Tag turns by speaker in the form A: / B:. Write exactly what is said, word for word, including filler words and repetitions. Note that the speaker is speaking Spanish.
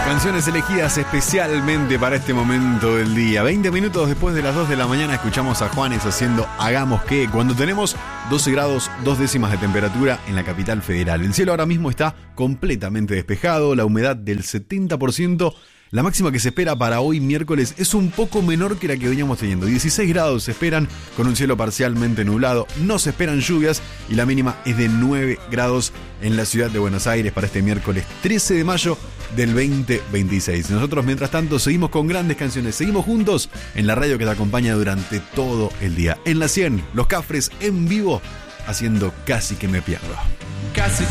A: Canciones elegidas especialmente para este momento del día. veinte minutos después de las dos de la mañana escuchamos a Juanes haciendo Hagamos Que, cuando tenemos doce grados, dos décimas de temperatura en la capital federal. El cielo ahora mismo está completamente despejado, la humedad del setenta por ciento. La máxima que se espera para hoy miércoles es un poco menor que la que veníamos teniendo. dieciséis grados se esperan con un cielo parcialmente nublado. No se esperan lluvias y la mínima es de nueve grados en la ciudad de Buenos Aires para este miércoles trece de mayo del veinte veintiséis. Nosotros, mientras tanto, seguimos con grandes canciones. Seguimos juntos en la radio que te acompaña durante todo el día. En la cien, Los Cafres en vivo haciendo Casi que me pierdo.
B: Casi